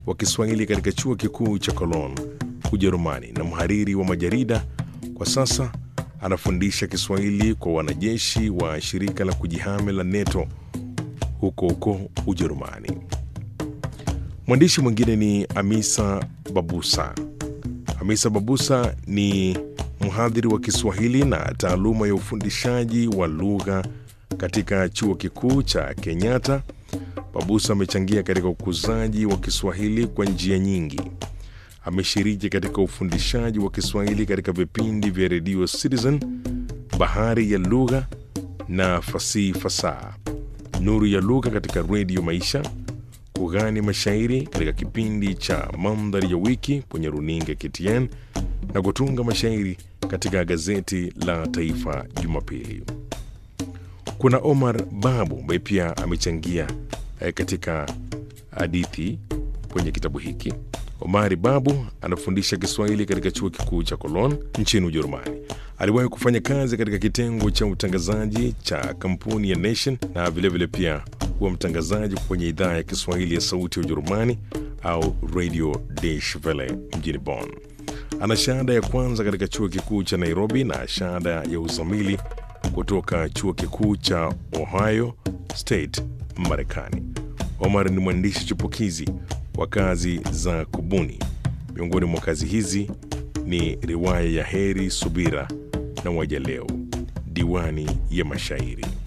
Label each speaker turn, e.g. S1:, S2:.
S1: wa Kiswahili katika chuo kikuu cha Cologne, Ujerumani, na mhariri wa majarida. Kwa sasa anafundisha Kiswahili kwa wanajeshi wa shirika la kujihami la NATO huko Ujerumani. Mwandishi mwingine ni Hamisa Babusa. Hamisa Babusa ni mhadhiri wa Kiswahili na taaluma ya ufundishaji wa lugha katika chuo kikuu cha Kenyatta. Babusa amechangia katika ukuzaji wa Kiswahili kwa njia nyingi. Ameshiriki katika ufundishaji wa Kiswahili katika vipindi vya Radio Citizen, Bahari ya Lugha na Fasihi Fasaha, Nuru ya Lugha katika Radio Maisha, kughani mashairi katika kipindi cha Mandhari ya Wiki kwenye runinga KTN na kutunga mashairi katika gazeti la Taifa Jumapili. Kuna Omar Babu ambaye pia amechangia katika hadithi kwenye kitabu hiki. Omar Babu anafundisha Kiswahili katika chuo kikuu cha Cologne nchini Ujerumani. Aliwahi kufanya kazi katika kitengo cha utangazaji cha kampuni ya Nation na vilevile pia kuwa mtangazaji kwenye idhaa ya Kiswahili ya Sauti ya Ujerumani au Radio Deutsche Welle mjini Bonn. Ana shahada ya kwanza katika chuo kikuu cha Nairobi na shahada ya uzamili kutoka chuo kikuu cha Ohio State, Marekani. Omar ni mwandishi chipukizi wa kazi za kubuni. Miongoni mwa kazi hizi ni riwaya ya Heri Subira na Waja Leo, diwani ya mashairi.